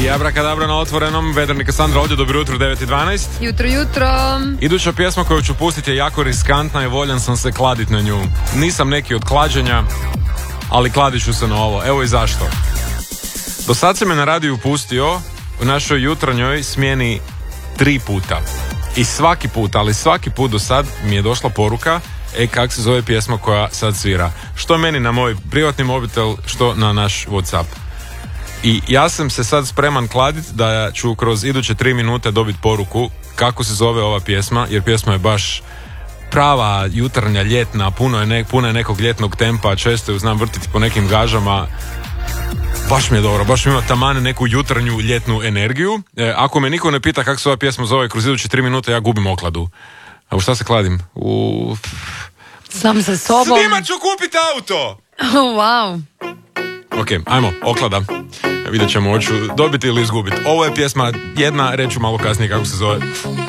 I abrakadabra na otvorenom, Vedranik i Sandra ovdje, dobro jutro, 9:12. Jutro, jutro. Iduća pjesma koju ću pustiti je jako riskantna i voljan sam se kladit na nju. Nisam neki od klađenja, ali kladit ću se na ovo. Evo i zašto. Do sad se me na radiju pustio u našoj jutarnjoj smjeni 3 puta. I svaki put do sad mi je došla poruka kak se zove pjesma koja sad svira. Što meni na moj privatni mobitel, što na naš WhatsApp. I ja sam se sad spreman kladit da ću kroz iduće 3 minute dobiti poruku kako se zove ova pjesma, jer pjesma je baš prava jutarnja, ljetna, puno je nekog ljetnog tempa, često ju znam vrtiti po nekim gažama. Baš mi je dobro, baš mi ima tamane neku jutarnju ljetnu energiju. Ako me niko ne pita kako se ova pjesma zove, kroz iduće 3 minute ja gubim okladu. A u šta se kladim? Sam sa sobom. Svima ću kupiti auto! Wow. Ok, ajmo, oklada. Vidjet ćemo, hoću dobiti ili izgubiti. Ovo je pjesma jedna, reću malo kasnije kako se zove.